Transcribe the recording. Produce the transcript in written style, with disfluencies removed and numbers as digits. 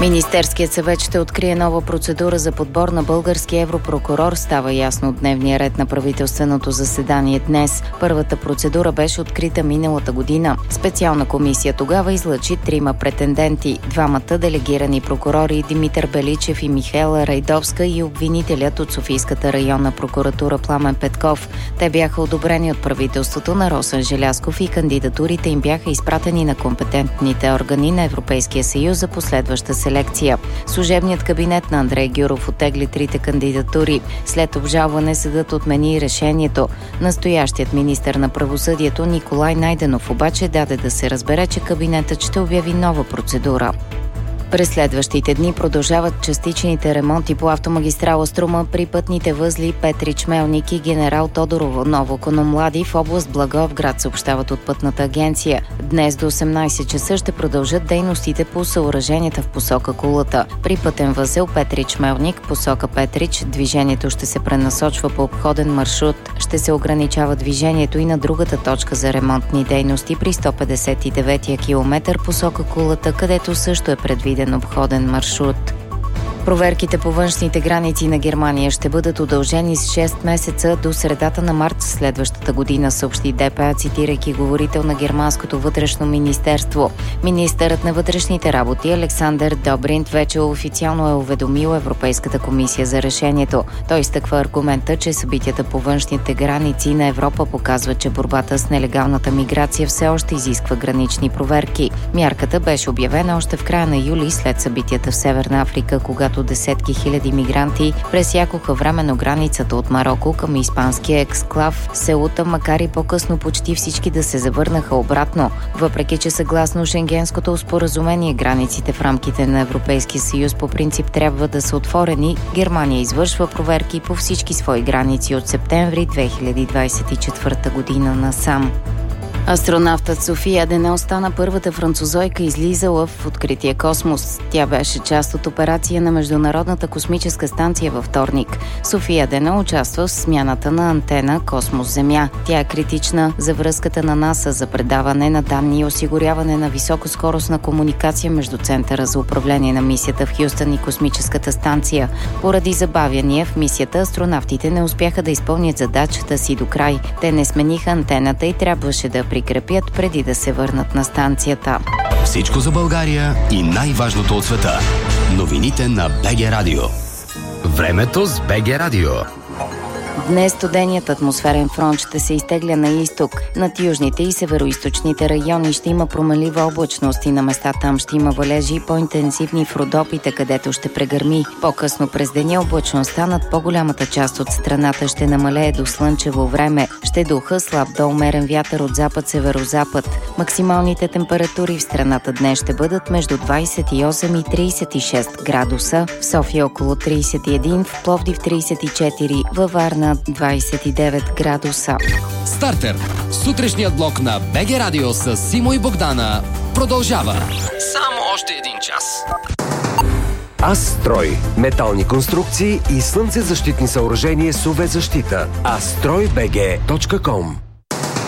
Министерският съвет ще открие нова процедура за подбор на български европрокурор, става ясно от дневния ред на правителственото заседание днес. Първата процедура беше открита миналата година. Специална комисия тогава излъчи 3 претенденти. 2 делегирани прокурори Димитър Беличев и Михаела Райдовска и обвинителят от Софийската районна прокуратура Пламен Петков. Те бяха одобрени от правителството на Росен Желязков и кандидатурите им бяха изпратени на компетентните органи на Европейския съюз за последваща селекция. Служебният кабинет на Андрей Гюров оттегли 3 кандидатури. След обжалване съдът отмени решението. Настоящият министър на правосъдието Николай Найденов обаче даде да се разбере, че кабинетът ще обяви нова процедура. През следващите дни продължават частичните ремонти по автомагистрала Струма при пътните възли Петрич, Мелник и Генерал Тодорово, Ново Кономлади в област Благоевград, съобщават от Пътната агенция. Днес до 18 часа ще продължат дейностите по съоръженията в посока Кулата. При пътен възел Петрич, Мелник, посока Петрич, движението ще се пренасочва по обходен маршрут. Ще се ограничава движението и на другата точка за ремонтни дейности при 159-я километър посока Кулата, където също е предвиден обходен маршрут. Проверките по външните граници на Германия ще бъдат удължени с 6 месеца до средата на март следващата година, съобщи ДПА, цитирайки говорител на германското вътрешно министерство. Министърът на вътрешните работи Александър Добринт вече официално е уведомил Европейската комисия за решението. Той изтъква аргумента, че събитията по външните граници на Европа показват, че борбата с нелегалната миграция все още изисква гранични проверки. Мярката беше обявена още в края на юли след събитията в Северна Африка, когато десетки хиляди мигранти пресякоха временно границата от Мароко към испанския ексклав Сеута, макар и по-късно почти всички да се завърнаха обратно. Въпреки че съгласно Шенгенското споразумение границите в рамките на Европейския съюз по принцип трябва да са отворени, Германия извършва проверки по всички свои граници от септември 2024 година насам. Астронавтът София Денел стана първата французойка излизала в открития космос. Тя беше част от операция на Международната космическа станция във вторник. София Денел участва в смяната на антена Космос-Земя. Тя е критична за връзката на НАСА за предаване на данни и осигуряване на високоскоростна комуникация между Центъра за управление на мисията в Хюстън и космическата станция. Поради забавяния в мисията, астронавтите не успяха да изпълнят задачата си до край. Те не смениха антената и трябваше да прикрепят преди да се върнат на станцията. Всичко за България и най-важното от света. Новините на БГ Радио. Времето с БГ Радио. Днес студеният атмосферен фронт ще се изтегля на изток. Над южните и североизточните райони ще има промелива облачност и на места там ще има валежи по-интензивни в Родопите, където ще прегърми. По-късно през деня облачността над по-голямата част от страната ще намалее до слънчево време. Ще духа слаб до умерен вятър от запад-северозапад. Максималните температури в страната днес ще бъдат между 28 и 36 градуса. В София около 31, в Пловдив 34, във Варна 29 градуса. Стартер. Сутрешният блок на БГ Радио с Симо и Богдана продължава. Само още един час. Астрой. Метални конструкции и слънцезащитни съоръжения с UV защита. astroi.bg.com